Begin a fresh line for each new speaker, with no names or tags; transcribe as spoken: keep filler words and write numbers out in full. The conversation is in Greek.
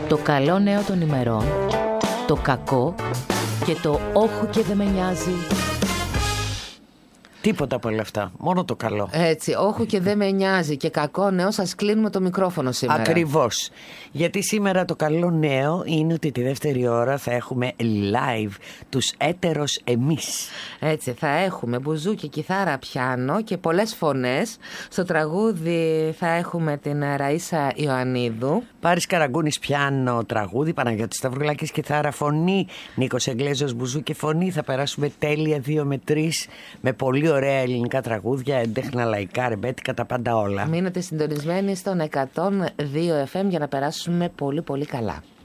Το καλό νέο των ημερών, το κακό και το όχου και δεν με νοιάζει.
Τίποτα από όλα αυτά, μόνο το καλό.
Έτσι, όχου και δεν με νοιάζει και κακό νέο, σας κλείνουμε το μικρόφωνο σήμερα.
Ακριβώς. Γιατί σήμερα το καλό νέο είναι ότι τη δεύτερη ώρα θα έχουμε live τους έτερος εμείς.
Έτσι, θα έχουμε μπουζούκι, κιθάρα, πιάνο και πολλές φωνές. Στο τραγούδι θα έχουμε την Ραΐσα Ιωαννίδου.
Πάρης Καραγκούνης πιάνο, τραγούδι, Παναγιώτης Σταυρουλάκης κιθάρα, φωνή, Νίκος Εγγλέζος μπουζούκι, φωνή. Θα περάσουμε τέλεια δύο με τρεις με πολύ ωραία ελληνικά τραγούδια, έντεχνα, λαϊκά, ρεμπέτικα, τα πάντα όλα.
Μείνετε συντονισμένοι στον εκατόν δύο εφ εμ για να περάσουμε πολύ πολύ καλά.